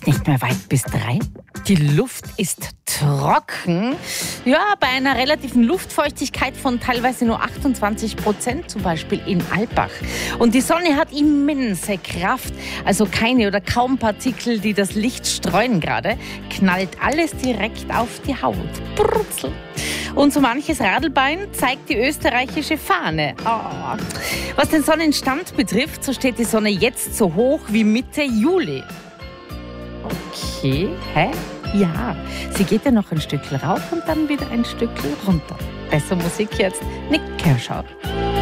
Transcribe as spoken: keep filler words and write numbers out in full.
ist nicht mehr weit bis drei. Die Luft ist trocken. Ja, bei einer relativen Luftfeuchtigkeit von teilweise nur achtundzwanzig Prozent, zum Beispiel in Alpbach. Und die Sonne hat immense Kraft, also keine oder kaum Partikel, die das Licht streuen gerade. Knallt alles direkt auf die Haut. Brutzel. Und so manches Radlbein zeigt die österreichische Fahne. Oh. Was den Sonnenstand betrifft, so steht die Sonne jetzt so hoch wie Mitte Juli. Okay, hä? Ja, sie geht ja noch ein Stückchen rauf und dann wieder ein Stückchen runter. Besser Musik jetzt, Nick Kershaw.